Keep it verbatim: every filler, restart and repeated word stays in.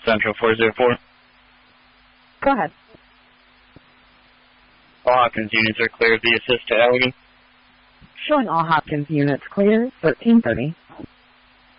Central four zero four. Go ahead. All Hopkins units are clear of the assist to Allegan. Showing all Hopkins units clear, thirteen thirty.